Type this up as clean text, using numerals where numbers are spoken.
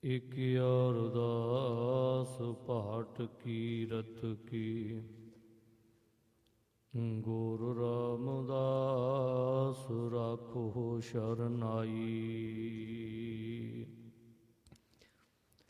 ਇਕ ਅਰਦਾਸ ਪਾਠ ਕੀਰਤ ਕੀ। ਗੁਰੂ ਰਾਮਦਾਸ ਰਾਖੋ ਸ਼ਰਨਾਈ।